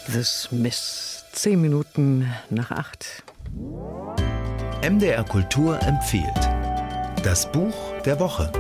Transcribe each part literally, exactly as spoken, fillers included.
The Smiths. Zehn Minuten nach acht. M D R Kultur empfiehlt das Buch der Woche.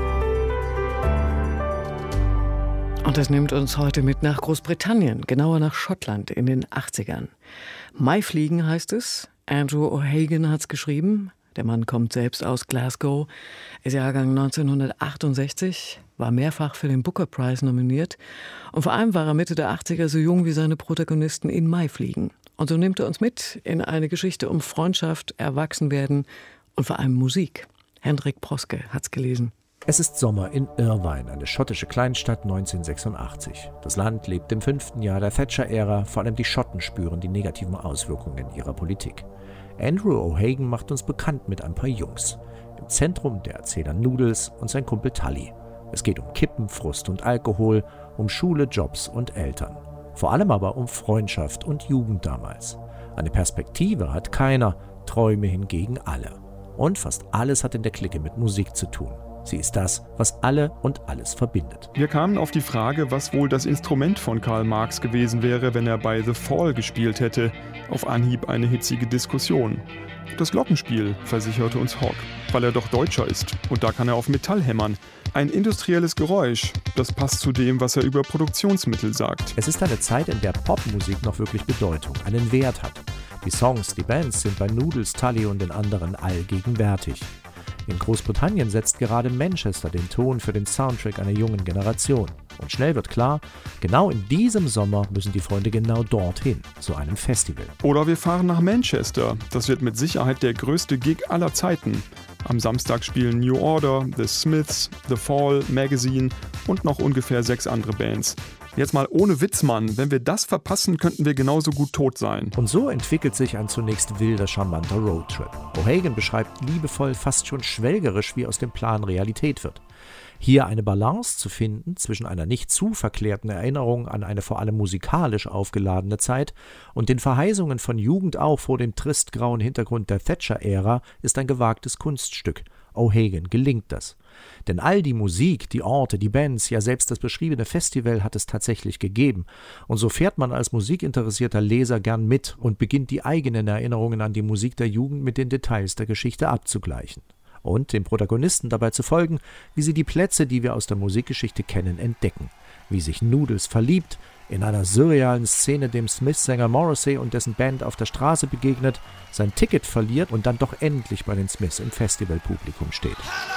Und das nimmt uns heute mit nach Großbritannien, genauer nach Schottland in den achtzigern. Maifliegen heißt es. Andrew O'Hagan hat es geschrieben. Der Mann kommt selbst aus Glasgow, ist Jahrgang neunzehnhundertachtundsechzig, war mehrfach für den Booker Prize nominiert und vor allem war er Mitte der achtziger so jung wie seine Protagonisten in Maifliegen. Und so nimmt er uns mit in eine Geschichte um Freundschaft, Erwachsenwerden und vor allem Musik. Hendrik Proske hat's gelesen. Es ist Sommer in Irvine, eine schottische Kleinstadt neunzehnhundertsechsundachtzig. Das Land lebt im fünften Jahr der Thatcher-Ära, vor allem die Schotten spüren die negativen Auswirkungen ihrer Politik. Andrew O'Hagan macht uns bekannt mit ein paar Jungs. Im Zentrum der Erzähler Noodles und sein Kumpel Tully. Es geht um Kippen, Frust und Alkohol, um Schule, Jobs und Eltern. Vor allem aber um Freundschaft und Jugend damals. Eine Perspektive hat keiner, Träume hingegen alle. Und fast alles hat in der Clique mit Musik zu tun. Sie ist das, was alle und alles verbindet. Wir kamen auf die Frage, was wohl das Instrument von Karl Marx gewesen wäre, wenn er bei The Fall gespielt hätte. Auf Anhieb eine hitzige Diskussion. Das Glockenspiel, versicherte uns Hawk, weil er doch Deutscher ist. Und da kann er auf Metall hämmern. Ein industrielles Geräusch, das passt zu dem, was er über Produktionsmittel sagt. Es ist eine Zeit, in der Popmusik noch wirklich Bedeutung, einen Wert hat. Die Songs, die Bands sind bei Noodles, Tully und den anderen allgegenwärtig. In Großbritannien setzt gerade Manchester den Ton für den Soundtrack einer jungen Generation. Und schnell wird klar, genau in diesem Sommer müssen die Freunde genau dorthin, zu einem Festival. Oder wir fahren nach Manchester. Das wird mit Sicherheit der größte Gig aller Zeiten. Am Samstag spielen New Order, The Smiths, The Fall, Magazine und noch ungefähr sechs andere Bands. Jetzt mal ohne Witz, Mann. Wenn wir das verpassen, könnten wir genauso gut tot sein. Und so entwickelt sich ein zunächst wilder, charmanter Roadtrip. O'Hagan beschreibt liebevoll, fast schon schwelgerisch, wie aus dem Plan Realität wird. Hier eine Balance zu finden zwischen einer nicht zu verklärten Erinnerung an eine vor allem musikalisch aufgeladene Zeit und den Verheißungen von Jugend auch vor dem tristgrauen Hintergrund der Thatcher-Ära ist ein gewagtes Kunststück. O'Hagan gelingt das. Denn all die Musik, die Orte, die Bands, ja selbst das beschriebene Festival hat es tatsächlich gegeben. Und so fährt man als musikinteressierter Leser gern mit und beginnt die eigenen Erinnerungen an die Musik der Jugend mit den Details der Geschichte abzugleichen. Und den Protagonisten dabei zu folgen, wie sie die Plätze, die wir aus der Musikgeschichte kennen, entdecken. Wie sich Noodles verliebt, in einer surrealen Szene dem Smiths-Sänger Morrissey und dessen Band auf der Straße begegnet, sein Ticket verliert und dann doch endlich bei den Smiths im Festivalpublikum steht.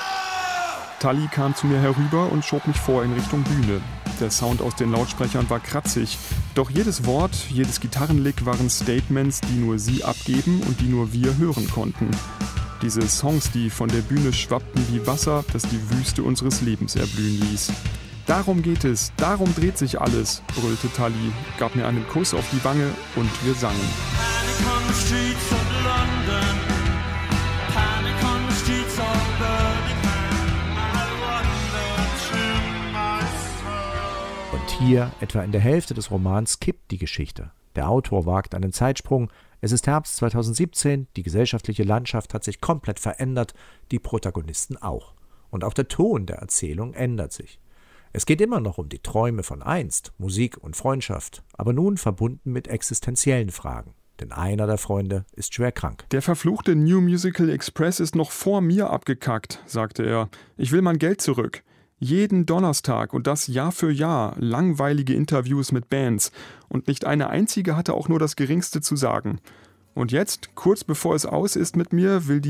Tully kam zu mir herüber und schob mich vor in Richtung Bühne. Der Sound aus den Lautsprechern war kratzig, doch jedes Wort, jedes Gitarrenlick waren Statements, die nur sie abgeben und die nur wir hören konnten. Diese Songs, die von der Bühne schwappten wie Wasser, das die Wüste unseres Lebens erblühen ließ. Darum geht es, darum dreht sich alles, brüllte Tully, gab mir einen Kuss auf die Wange und wir sangen. Panic on the streets of London, panic on the streets of Birmingham, I wonder to myself. Und hier, etwa in der Hälfte des Romans, kippt die Geschichte. Der Autor wagt einen Zeitsprung. Es ist Herbst zweitausendsiebzehn, die gesellschaftliche Landschaft hat sich komplett verändert, die Protagonisten auch. Und auch der Ton der Erzählung ändert sich. Es geht immer noch um die Träume von einst, Musik und Freundschaft, aber nun verbunden mit existenziellen Fragen. Denn einer der Freunde ist schwer krank. Der verfluchte New Musical Express ist noch vor mir abgekackt, sagte er. Ich will mein Geld zurück. Jeden Donnerstag und das Jahr für Jahr langweilige Interviews mit Bands. Und nicht eine einzige hatte auch nur das Geringste zu sagen. Und jetzt, kurz bevor es aus ist mit mir, will die